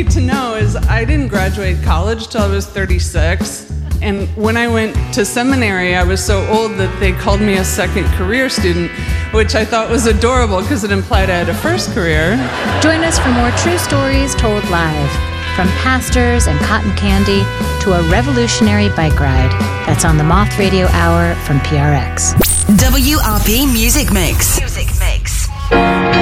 To know is I didn't graduate college till I was 36, and when I went to seminary I was so old that they called me a second career student, which I thought was adorable because it implied I had a first career. Join us for more true stories told live, from pastors and cotton candy to a revolutionary bike ride. That's on the Moth Radio Hour from PRX. WRP Music Mix.